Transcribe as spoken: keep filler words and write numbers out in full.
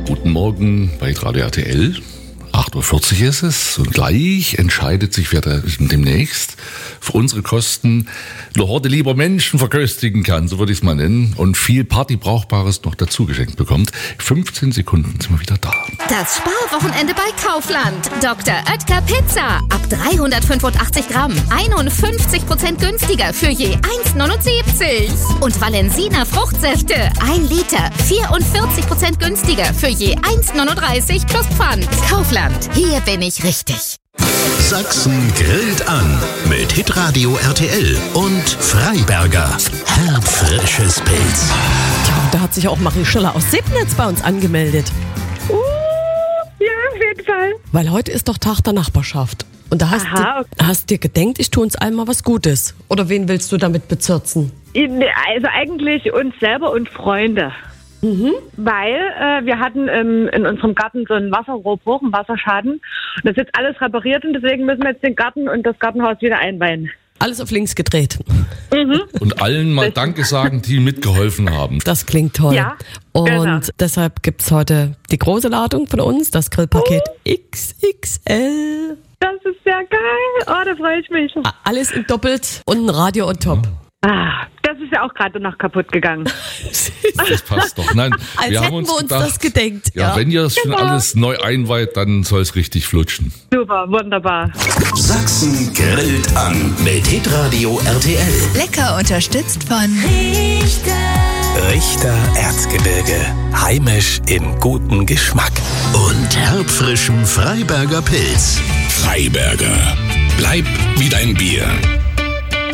Guten Morgen bei Radio R T L. acht Uhr vierzig ist es und gleich entscheidet sich, wer da demnächst für unsere Kosten eine Horde lieber Menschen verköstigen kann, so würde ich es mal nennen, und viel Partybrauchbares noch dazu geschenkt bekommt. fünfzehn Sekunden sind wir wieder da. Das Sparwochenende bei Kaufland. Doktor Oetker Pizza. Ab dreihundertfünfundachtzig Gramm. einundfünfzig Prozent günstiger für je eins neunundsiebzig. Und Valensina Fruchtsäfte. ein Liter. vierundvierzig Prozent günstiger für je eins neununddreißig plus Pfand. Kaufland. Hier bin ich richtig. Sachsen grillt an mit Hitradio R T L und Freiberger. Herbfrisches Pilz. Tja, da hat sich auch Marie Schiller aus Sebnitz bei uns angemeldet. Uh, ja, auf jeden Fall. Weil heute ist doch Tag der Nachbarschaft. Und da hast, Aha, du, hast dir gedenkt, ich tue uns allen mal was Gutes. Oder wen willst du damit bezirzen? Also eigentlich uns selber und Freunde. Mhm. Weil äh, wir hatten ähm, in unserem Garten so einen Wasserrohrbruch, einen Wasserschaden. Und das ist jetzt alles repariert und deswegen müssen wir jetzt den Garten und das Gartenhaus wieder einweihen. Alles auf links gedreht. Mhm. Und allen mal Danke sagen, die mitgeholfen haben. Das klingt toll. Ja, und genau. deshalb gibt es heute die große Ladung von uns, das Grillpaket Oh. X X L. Das ist sehr geil. Oh, da freue ich mich. Alles in doppelt und ein Radio on top. Ah, das ist ja auch gerade noch kaputt gegangen. Das passt doch. Nein, Als wir hätten haben uns, wir uns gedacht, das gedenkt. Ja, Ja. wenn ihr das schon Genau. alles neu einweiht, dann soll es richtig flutschen. Super, wunderbar. Sachsen grillt an mit Hitradio R T L. Lecker unterstützt von Richter Erzgebirge. Heimisch im guten Geschmack. Und herbfrischem Freiberger Pilz. Freiberger. Bleib wie dein Bier.